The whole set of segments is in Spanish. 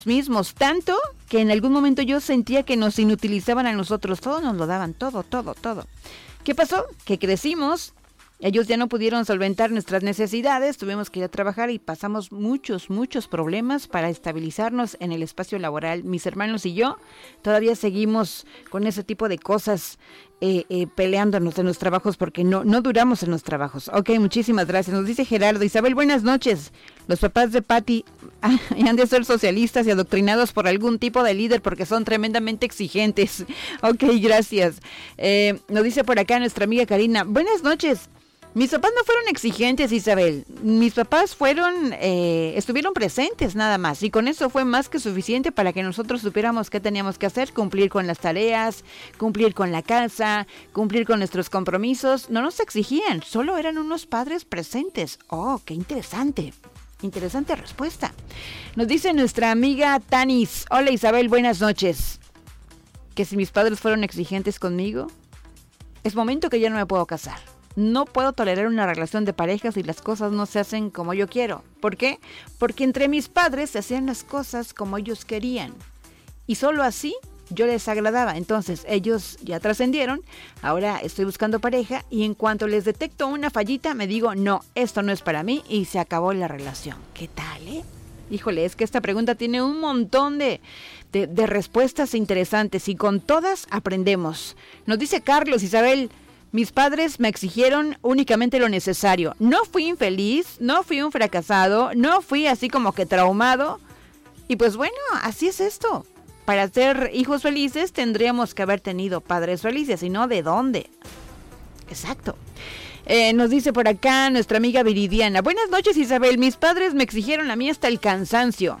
mismos, tanto que en algún momento yo sentía que nos inutilizaban a nosotros, todo nos lo daban, todo. ¿Qué pasó? Que crecimos, ellos ya no pudieron solventar nuestras necesidades, tuvimos que ir a trabajar y pasamos muchos problemas para estabilizarnos en el espacio laboral. Mis hermanos y yo todavía seguimos con ese tipo de cosas, peleándonos en los trabajos porque no duramos en los trabajos. Ok, muchísimas gracias. Nos dice Gerardo. Isabel, buenas noches. Los papás de Patti han de ser socialistas y adoctrinados por algún tipo de líder porque son tremendamente exigentes. Ok, gracias. Nos dice por acá nuestra amiga Karina. Buenas noches. Mis papás no fueron exigentes, Isabel. Mis papás estuvieron presentes nada más. Y con eso fue más que suficiente para que nosotros supiéramos qué teníamos que hacer. Cumplir con las tareas, cumplir con la casa, cumplir con nuestros compromisos. No nos exigían, solo eran unos padres presentes. Oh, qué interesante. Interesante respuesta. Nos dice nuestra amiga Tanis. Hola, Isabel, buenas noches. Que si mis padres fueron exigentes conmigo, es momento que ya no me puedo casar. No puedo tolerar una relación de pareja si las cosas no se hacen como yo quiero. ¿Por qué? Porque entre mis padres se hacían las cosas como ellos querían. Y solo así yo les agradaba. Entonces ellos ya trascendieron. Ahora estoy buscando pareja y en cuanto les detecto una fallita me digo, no, esto no es para mí y se acabó la relación. ¿Qué tal, Híjole, es que esta pregunta tiene un montón de respuestas interesantes y con todas aprendemos. Nos dice Carlos, Isabel, mis padres me exigieron únicamente lo necesario. No fui infeliz, no fui un fracasado, no fui así como que traumado. Y pues bueno, así es esto. Para ser hijos felices tendríamos que haber tenido padres felices, y no ¿de dónde? Exacto. Nos dice por acá nuestra amiga Viridiana. Buenas noches, Isabel. Mis padres me exigieron a mí hasta el cansancio.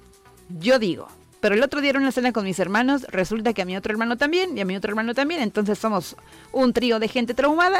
Yo digo. Pero el otro día era una cena con mis hermanos, resulta que a mi otro hermano también, y a mi otro hermano también, entonces somos un trío de gente traumada,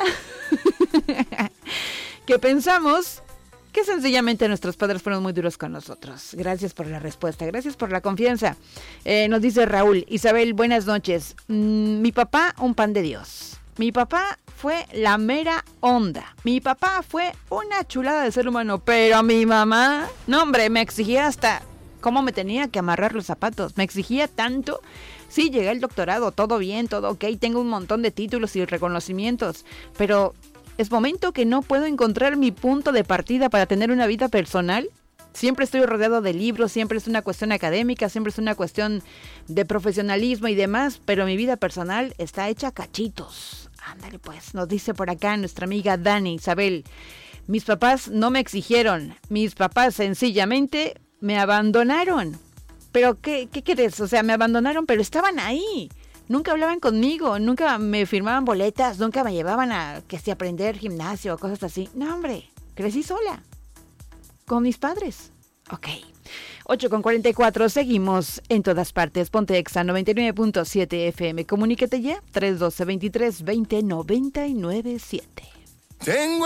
que pensamos que sencillamente nuestros padres fueron muy duros con nosotros. Gracias por la respuesta, gracias por la confianza. Nos dice Raúl, Isabel, buenas noches. Mi papá, un pan de Dios. Mi papá fue la mera onda. Mi papá fue una chulada de ser humano, pero mi mamá, no hombre, me exigía hasta cómo me tenía que amarrar los zapatos. Me exigía tanto. Sí, llegué al doctorado, todo bien, todo ok, tengo un montón de títulos y reconocimientos, pero es momento que no puedo encontrar mi punto de partida para tener una vida personal. Siempre estoy rodeado de libros, siempre es una cuestión académica, siempre es una cuestión de profesionalismo y demás, pero mi vida personal está hecha cachitos. Ándale pues, nos dice por acá nuestra amiga Dani. Isabel, mis papás no me exigieron, mis papás sencillamente me abandonaron. ¿Pero qué querés? O sea, me abandonaron, pero estaban ahí. Nunca hablaban conmigo, nunca me firmaban boletas, nunca me llevaban a que si aprender gimnasio o cosas así. No, hombre, crecí sola. Con mis padres. Ok. 8:44, seguimos en todas partes. Ponte Exa 99.7 FM. Comuníquete ya, 312-23-20-997. Tengo